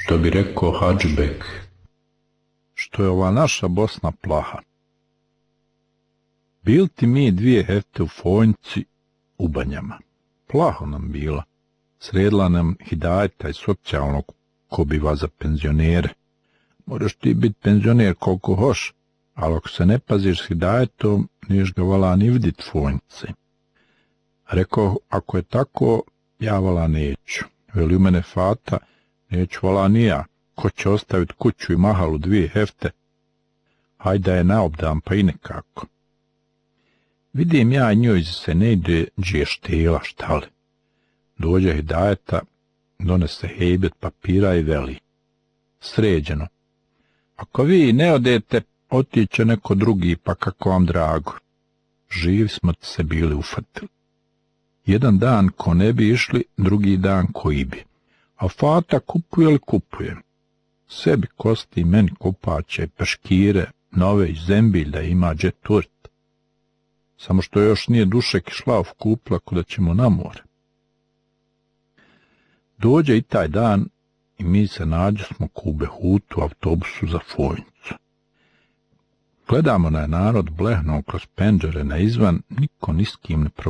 Što bi rekao Hadžbek? Što je ova naša Bosna plaha. Bil ti mi 2 hefte u Fonjci u Banjama. Plaho nam bila. Sredila nam hidajeta i socijalnog ko biva za penzionere. Moraš ti biti penzioner koliko hoš, ali ako se ne paziš s hidajetom, niješ ga vala ni vidit Fonjce. Rekao, ako je tako, ja vala neću. Veli u mene Fata, neću vala ni ja. Ko će ostaviti kuću i mahalu 2 hefte? Hajda je naobdam, pa i nekako. Vidim ja njoj se ne ide džije štela, štale. Dođe hidajeta, donese hejbet papira i veli. Sređeno. Ako vi ne odete, otiće neko drugi, pa kako vam drago. Živi smo se bili ufatili. Jedan dan ko ne bi išli, drugi dan koji bi. A Fata kupuje li kupuje? Sebi kosti, meni kupače, peškire, nove iz zembilja, ima džeturt. Samo što još nije Dušek i Šlav kupila kuda ćemo na more. Dođe i taj dan i mi se nađemo ku Behutu autobusu za Fonjcu. Gledamo na narod blehno kroz pendžere na izvan, niko ni s kim ne